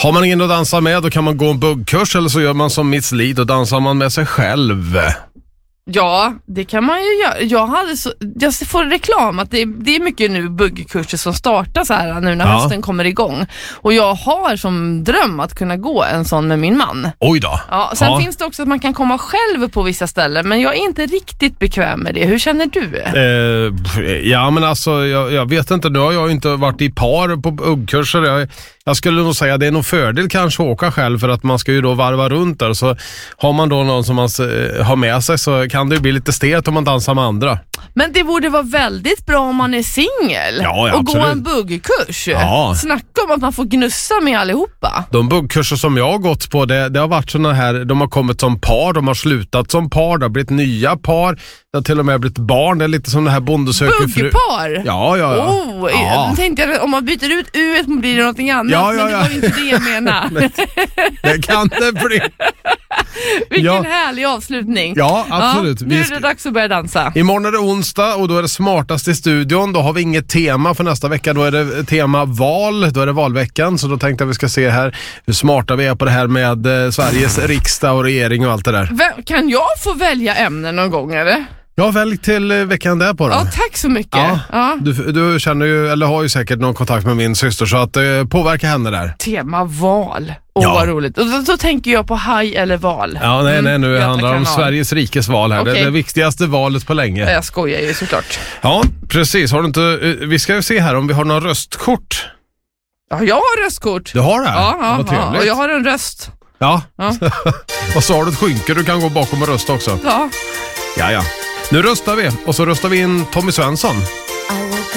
Har man ingen att dansa med, då kan man gå en buggkurs, eller så gör man som Miss Li, då dansar man med sig själv. Ja, det kan man ju göra. Jag får reklam att det är mycket nu buggkurser som startar så här nu när hösten kommer igång. Och jag har som dröm att kunna gå en sån med min man. Oj då. Ja, sen finns det också att man kan komma själv på vissa ställen, men jag är inte riktigt bekväm med det. Hur känner du? Ja, men alltså jag vet inte, nu har jag inte varit i par på buggkurser. Jag skulle nog säga att det är nog fördel kanske att åka själv, för att man ska ju då varva runt där. Så har man då någon som man har med sig, så kan det ju bli lite stelt om man dansar med andra. Men det borde vara väldigt bra om man är singel och absolut. gå en buggkurs. Ja. Snacka om att man får gnussa med allihopa. De buggkurser som jag har gått på, det har varit såna här, de har kommit som par, de har slutat som par, det har blivit nya par, det har till och med blivit barn. Det är lite som det här Bonde söker fru. Buggpar? Ja. Jag tänkte om man byter ut U blir det någonting annat, men det var inte det jag menade. Det kan det bli. Vilken härlig avslutning. Ja, absolut. Nu är det dags att börja dansa. Imorgon är det onsdag och då är det smartast i studion. Då har vi inget tema för nästa vecka. Då är det tema val. Då är det valveckan. Så då tänkte jag att vi ska se här hur smarta vi är på det här med Sveriges riksdag och regering och allt det där. Kan jag få välja ämnen någon gång, eller? Jag välj till veckan där på då. Ja, tack så mycket. Ja. Du känner ju, eller har ju säkert någon kontakt med min syster, så att påverka henne där. Tema val. Vad roligt. Och då tänker jag på haj eller val. Ja, nej, nu handlar det om Sveriges rikes val här. Okay. Det viktigaste valet på länge. Jag skojar ju såklart. Ja, precis. Har du inte, vi ska ju se här om vi har några röstkort. Ja, jag har röstkort. Du har det? Ja, och jag har en röst. Ja. Och så har du ett skynke du kan gå bakom och rösta också. Ja. Ja. Nu röstar vi, och så röstar vi in Tommy Svensson.